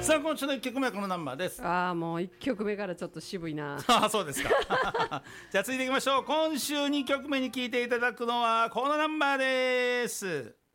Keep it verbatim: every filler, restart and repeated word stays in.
さあ今週のいっきょくめはこのナンバーです。 ああもういっきょくめからちょっと渋いな。 ああそうですかじゃあ続いていきましょう。今週にきょくめに聴いていただくのはこのナンバーです。